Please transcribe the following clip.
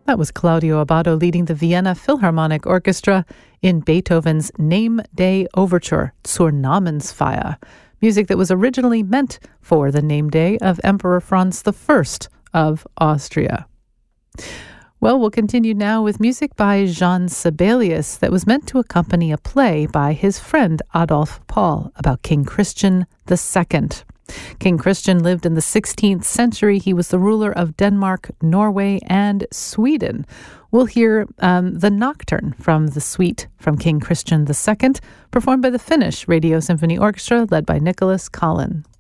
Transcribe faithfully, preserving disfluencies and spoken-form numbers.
That was Claudio Abbado leading the Vienna Philharmonic Orchestra in Beethoven's Name Day Overture, Zur Namensfeier, music that was originally meant for the name day of Emperor Franz the First of Austria. Well, we'll continue now with music by Jean Sibelius that was meant to accompany a play by his friend Adolf Paul about King Christian the Second. King Christian lived in the sixteenth century. He was the ruler of Denmark, Norway, and Sweden. We'll hear um, the Nocturne from the suite from King Christian the Second, performed by the Finnish Radio Symphony Orchestra, led by Nicholas Collin.